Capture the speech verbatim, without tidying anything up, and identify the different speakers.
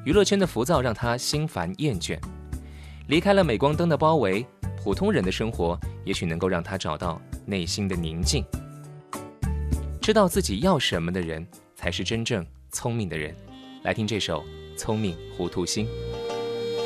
Speaker 1: 娱乐圈的浮躁让他心烦厌倦，离开了镁光灯的包围，普通人的生活也许能够让他找到内心的宁静。知道自己要什么的人，才是真正聪明的人。来听这首《聪明糊涂心》。